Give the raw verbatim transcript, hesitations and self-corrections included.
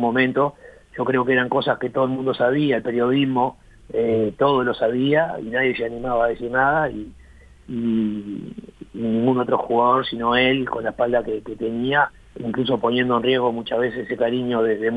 momento. Yo creo que eran cosas que todo el mundo sabía, el periodismo, eh, todo lo sabía, y nadie se animaba a decir nada, y, y, y ningún otro jugador, sino él, con la espalda que, que tenía, incluso poniendo en riesgo muchas veces ese cariño de, de